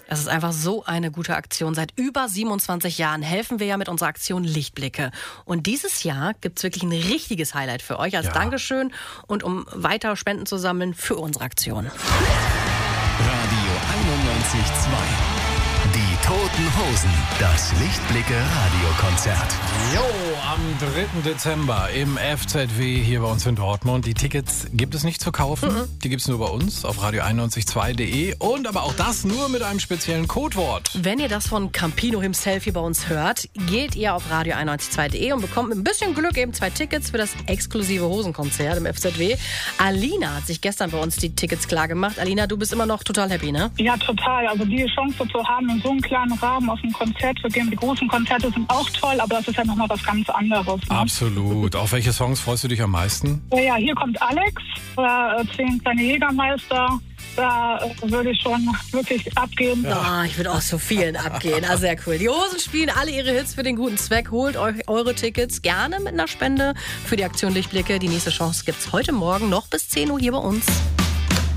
Das ist einfach so eine gute Aktion. Seit über 27 Jahren helfen wir ja mit unserer Aktion Lichtblicke. Und dieses Jahr gibt es wirklich ein richtiges Highlight für euch als Dankeschön und um weiter Spenden zu sammeln für unsere Aktion. Radio 91.2. Die Toten Hosen. Das Lichtblicke-Radiokonzert. Jo, am 3. Dezember im FZW hier bei uns in Dortmund. Die Tickets gibt es nicht zu kaufen. Die gibt es nur bei uns auf radio912.de. Und aber auch das nur mit einem speziellen Codewort. Wenn ihr das von Campino himself hier bei uns hört, geht ihr auf radio912.de und bekommt mit ein bisschen Glück eben 2 Tickets für das exklusive Hosenkonzert im FZW. Alina hat sich gestern bei uns die Tickets klar gemacht. Alina, du bist immer noch total happy, ne? Ja, total. Also die Chance zu haben, in so einem kleinen Rahmen auf ein Konzert zu gehen. Die großen Konzerte sind auch toll, aber das ist ja nochmal was ganz anderes. Ne? Absolut. Auf welche Songs freust du dich am meisten? Ja, hier kommt Alex, 10 kleine Jägermeister. Da würde ich schon wirklich abgehen. Ja. Oh, ich würde auch so vielen abgehen. Ah, sehr cool. Die Hosen spielen alle ihre Hits für den guten Zweck. Holt euch eure Tickets gerne mit einer Spende für die Aktion Lichtblicke. Die nächste Chance gibt's heute Morgen noch bis 10 Uhr hier bei uns.